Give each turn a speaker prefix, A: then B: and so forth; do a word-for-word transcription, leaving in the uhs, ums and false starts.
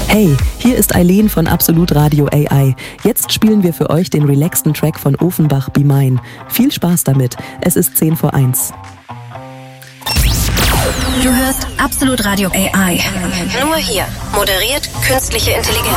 A: Hey, hier ist Eileen von Absolut Radio A I. Jetzt spielen wir für euch den relaxten Track von Offenbach, Be Mine. Viel Spaß damit. Es ist zehn vor eins.
B: Du hörst Absolut Radio A I. Nur hier. Moderiert künstliche Intelligenz.